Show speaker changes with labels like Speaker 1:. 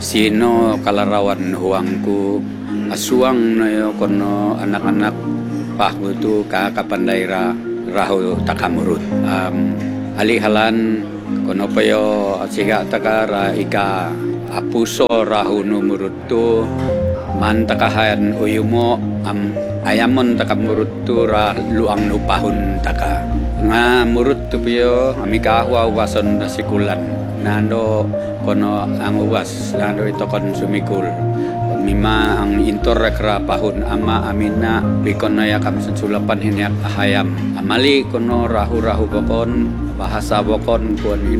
Speaker 1: sino kalarawan huangku asuang no yo kono anak-anak pahmu tu kakapandaira rahu takamurut alihalan kono payo siga takara ika apuso rahu numurut tu man takahan uyumo ayamon takamurut tu ra luang nupahun taka nga murut tu piyo amikawa wason nasikulan nando kono ang uwas nando ito kon sumikul mima ang intor rekra pahun ama amina bikon na yakam sulapan hinyak ahayam amali kono rahu bokon bahasa bokon kuan